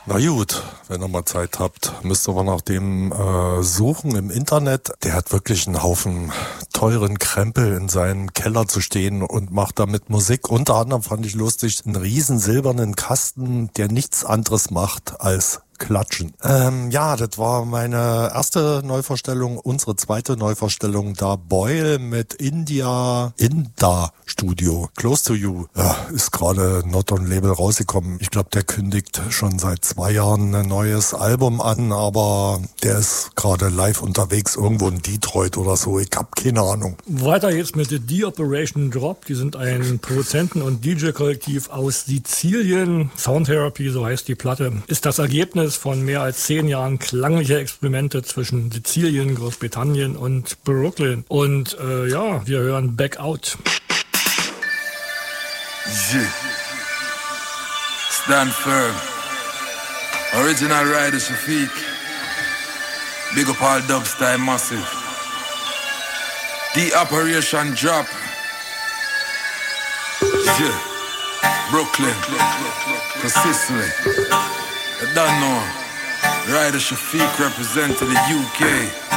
Na gut, wenn ihr mal Zeit habt, müsst ihr mal nach dem suchen im Internet. Der hat wirklich einen Haufen teuren Krempel in seinem Keller zu stehen und macht damit Musik. Unter anderem fand ich lustig, einen riesen silbernen Kasten, der nichts anderes macht als klatschen. Ja, das war meine erste Neuvorstellung. Unsere zweite Neuvorstellung da Boyle mit Inda Studio. Close to You. Ja, ist gerade Not on Label rausgekommen. Ich glaube, der kündigt schon seit 2 Jahren ein neues Album an, aber der ist gerade live unterwegs irgendwo in Detroit oder so. Ich habe keine Ahnung. Weiter jetzt mit The Operation Drop. Die sind ein Produzenten- und DJ-Kollektiv aus Sizilien. Sound Therapy, so heißt die Platte, ist das Ergebnis von mehr als 10 Jahren klanglicher Experimente zwischen Sizilien, Großbritannien und Brooklyn. Und ja, wir hören Back Out. Yeah. Stand firm. Original Rider Shafiq. Big up all dubstyle massive. The Operation Drop. Yeah. Brooklyn. To Sicily. I don't know. Rider Shafiq representing the UK.